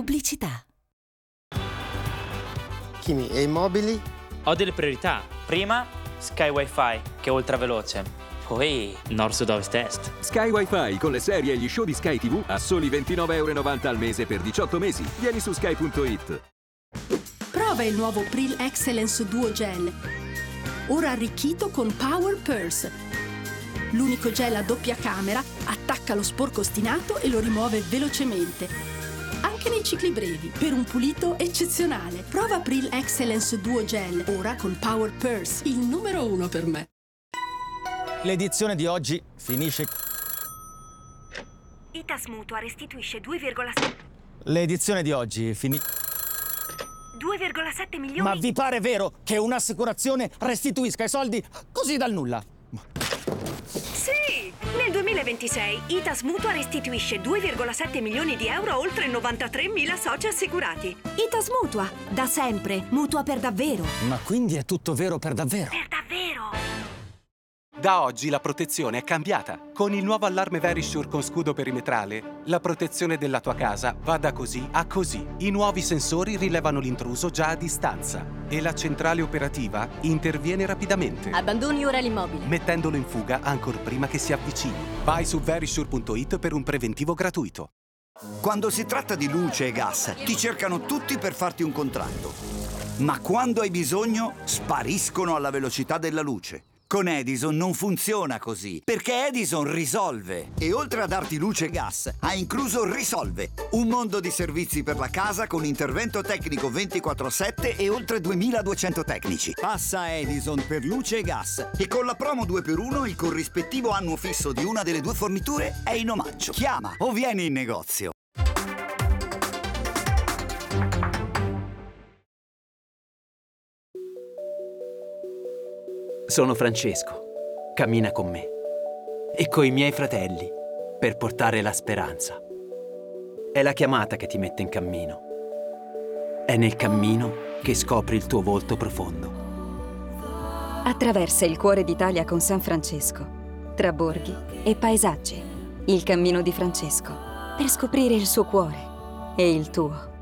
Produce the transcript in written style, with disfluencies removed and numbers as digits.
pubblicità. Kimi, e i mobili? Ho delle priorità. Prima, Sky Wi-Fi, che è ultra veloce. Poi, Nord, Sud, Ovest, Est. Sky Wi-Fi con le serie e gli show di Sky TV a soli 29,90 € al mese per 18 mesi. Vieni su sky.it. Prova il nuovo Pril Excellence Duo Gel, ora arricchito con Power Purse. L'unico gel a doppia camera attacca lo sporco ostinato e lo rimuove velocemente, anche nei cicli brevi, per un pulito eccezionale. Prova Pril Excellence Duo Gel, ora con Power Purse, il numero 1 per me. L'edizione di oggi finisce... Itas Mutua restituisce 2,7... L'edizione di oggi 2,7 milioni... Ma vi pare vero che un'assicurazione restituisca i soldi così dal nulla? Sì! Nel 2026 Itas Mutua restituisce 2,7 milioni di euro a oltre 93.000 soci assicurati. Itas Mutua, da sempre, mutua per davvero. Ma quindi è tutto vero per davvero? Per davvero! Da oggi la protezione è cambiata. Con il nuovo allarme Verisure con scudo perimetrale, la protezione della tua casa va da così a così. I nuovi sensori rilevano l'intruso già a distanza e la centrale operativa interviene rapidamente. Abbandoni ora l'immobile, mettendolo in fuga ancor prima che si avvicini. Vai su verisure.it per un preventivo gratuito. Quando si tratta di luce e gas, ti cercano tutti per farti un contratto. Ma quando hai bisogno, spariscono alla velocità della luce. Con Edison non funziona così, perché Edison risolve. E oltre a darti luce e gas, ha incluso Risolve, un mondo di servizi per la casa con intervento tecnico 24/7 e oltre 2200 tecnici. Passa a Edison per luce e gas e con la promo 2x1 il corrispettivo annuo fisso di una delle due forniture è in omaggio. Chiama o vieni in negozio. Sono Francesco, cammina con me e coi miei fratelli per portare la speranza. È la chiamata che ti mette in cammino. È nel cammino che scopri il tuo volto profondo. Attraversa il cuore d'Italia con San Francesco, tra borghi e paesaggi. Il cammino di Francesco, per scoprire il suo cuore e il tuo.